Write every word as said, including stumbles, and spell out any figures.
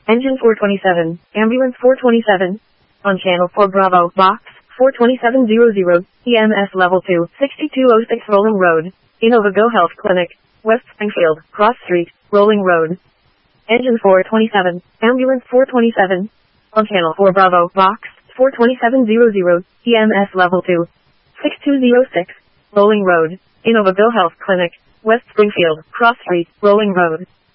Engine four twenty-seven, Ambulance four twenty-seven. On Channel four Bravo, Box four twenty-seven hundred, E M S Level two, sixty-two oh six Rolling Road. Innova Go Health Clinic, West Springfield, Cross Street, Rolling Road. Engine four twenty-seven, Ambulance four twenty-seven. On Channel four Bravo, Box four twenty-seven hundred, E M S Level two, sixty-two oh six, Rolling Road. Innova Go Health Clinic, West Springfield, Cross Street, Rolling Road.